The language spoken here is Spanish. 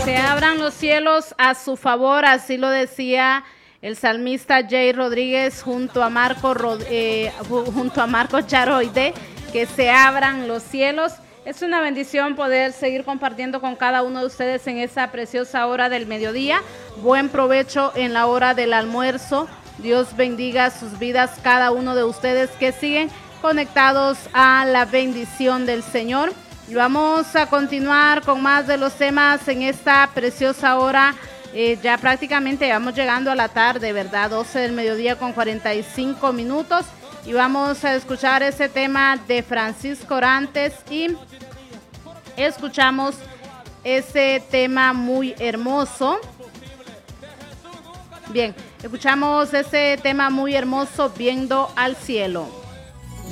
se abran los cielos a su favor, así lo decía el salmista Jay Rodríguez junto a Marco Charoide, que se abran los cielos. Es una bendición poder seguir compartiendo con cada uno de ustedes en esa preciosa hora del mediodía. Buen provecho en la hora del almuerzo. Dios bendiga sus vidas, cada uno de ustedes que siguen conectados a la bendición del Señor. Y vamos a continuar con más de los temas en esta preciosa hora. Ya prácticamente vamos llegando a la tarde, ¿verdad? 12 del mediodía con 45 minutos. Y vamos a escuchar ese tema de Francisco Orantes y escuchamos ese tema muy hermoso. Bien, escuchamos ese tema muy hermoso, Viendo al Cielo.